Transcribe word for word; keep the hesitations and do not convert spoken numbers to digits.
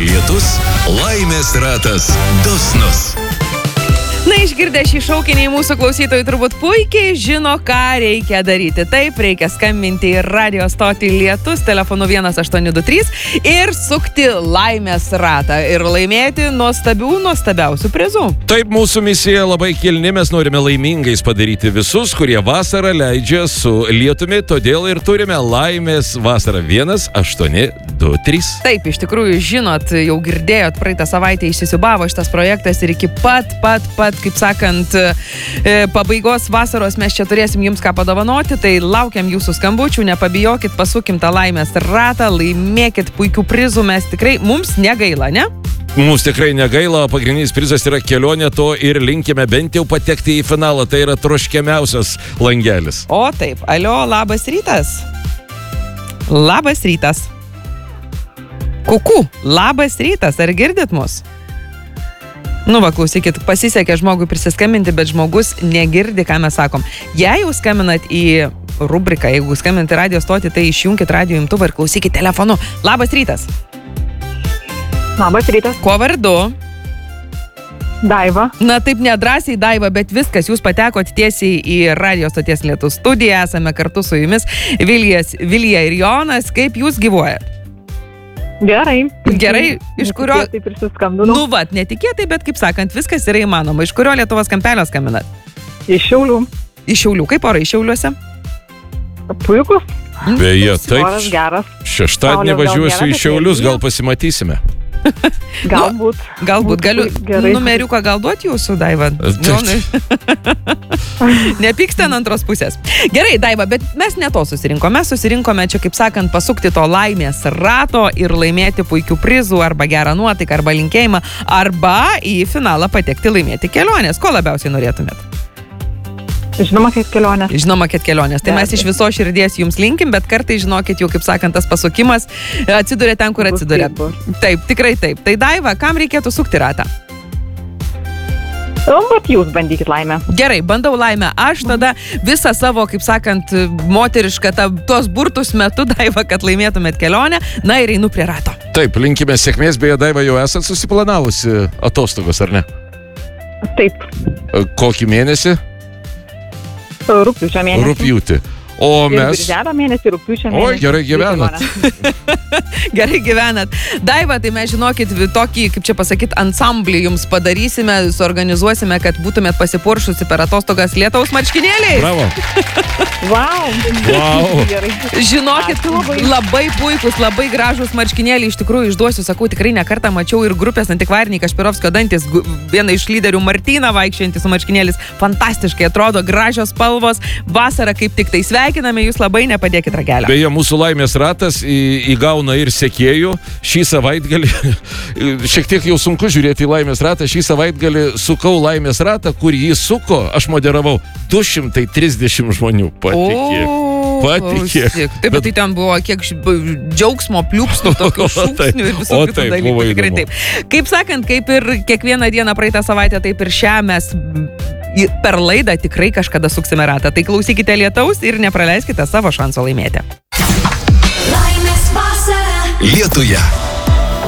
lietus, laimės ratas dosnus. Na, išgirdę šį šaukinį, mūsų klausytojai turbūt puikiai žino, ką reikia daryti. Taip, reikia skambinti į radio stotį Lietus telefonu vienas aštuoni du trys ir sukti laimės ratą ir laimėti nuostabių, nuostabiausių prizų. Taip, mūsų misija labai kilni, mes norime laimingais padaryti visus, kurie vasarą leidžia su lietumi, todėl ir turime laimės vasarą vienas aštuoni du trys. Taip, iš tikrųjų, žinot, jau girdėjot, praeitą savaitę įsisiubavo šitas projektas ir iki pat, pat, pat kaip sakant, pabaigos vasaros mes čia turėsim jums ką padovanoti, tai laukiam jūsų skambučių, nepabijokit, pasukim tą laimės ratą, laimėkit puikių prizų, mes tikrai, mums negaila, ne? Mums tikrai negaila, pagrindinis prizas yra kelionė, to ir linkime bent jau patekti į finalą, tai yra troškiamiausias langelis. O taip, alio, labas rytas. Labas rytas. Kuku, labas rytas, ar girdit mus? Nu va, klausykit, pasisekė žmogui prisiskambinti, bet žmogus negirdi, ką mes sakom. Jei jau skambinat į rubriką, jeigu skambinat į radio stotį, tai išjunkit radio imtuvą ir klausykit telefonu. Labas rytas. Labas rytas. Kuo vardu? Daiva. Na taip nedrąsiai, Daiva, bet viskas, jūs patekot tiesiai į radio stoties Lietus studiją, esame kartu su jumis Vilijas, Vilija ir Jonas, kaip jūs gyvuojat? Gerai. Gerai, iš kurio... Netikėtai prisiskambinau. Nu vat, netikėtai, bet kaip sakant, viskas yra įmanoma. Iš kurio Lietuvos kampelio skambinat? Iš Šiaulių. Iš Šiaulių. Kaip orai Šiauliuose? Puikus. Beje, taip. Oras geras. Šeštadienį važiuosiu į Šiaulius, gal pasimatysime. Galbūt. Galbūt galiu numeriuką gal duoti jūsų, Daiva? Nepyks ten antros pusės. Gerai, Daiva, bet mes ne to susirinkome. Mes susirinkome čia, kaip sakant, pasukti to laimės rato ir laimėti puikių prizų, arba gerą nuotaiką, arba linkėjimą, arba į finalą patekti laimėti kelionės. Ko labiausiai norėtumėt? Žinoma, kad kelionės. Žinoma, kad kelionės. Tai mes iš viso širdies jums linkim, bet kartai, žinokit, jau, kaip sakant, tas pasukimas atsiduria ten, kur atsiduria. Taip, tikrai taip. Tai Daiva, kam reikėtų sukti ratą? Vat jūs bandykit laimę. Gerai, bandau laimę. Aš tada visą savo, kaip sakant, moterišką ta, tuos burtus metu, Daiva, kad laimėtumėt kelionę, na ir einu prie rato. Taip, linkime sėkmės, beje, Daiva, jau esat susiplanavusi atostogos, ar ne? Taip. Kokį mėnesį? Rugpjūčio mėnesį. Rugpjūtį. O mes... Birželio mėnesį, rugpjūčio mėnesį. Oi, gerai gyvenat. Gerai gyvenat. Daiva, tai mes žinokit, tokį, kaip čia pasakyti, ansamblį jums padarysime, suorganizuosime, kad būtumėt pasipuršusi per atostogas lietaus marškinėliais. Bravo. Wow. Wow. Žinokit, labai. labai puikus, labai gražus marškinėliai. Iš tikrųjų, išduosiu, sakau, tikrai nekartą mačiau ir grupės antikvariniai Kašpirovskio dantis, viena iš lyderių Martyna vaikščiantis su marškinėlis. Fantastiškai atrodo, gražios spalvos. Vasara kaip tik tai sveikiname, jūs labai nepadėkit ragelio. Beje, mūsų laimės ratas įgauna ir sekėjų. Šį savaitgalį, šiek tiek jau sunku žiūrėti į laimės ratą, šį savaitgalį sukau laimės ratą, kur jį suko, aš moderavau du šimtai trisdešimt žmonių. Patikėk. Patikėk. Taip, bet tai ten buvo kiek džiaugsmo pliūpsnių, tokių šūksnių ir visų kitų dalykų. Tikrai taip. Kaip sakant, kaip ir kiekvieną dieną praeitą savaitę, taip ir šią mes per laidą tikrai kažkada suksime ratą. Tai klausykite lietaus ir nepraleiskite savo šanso laimėti. Lietuje.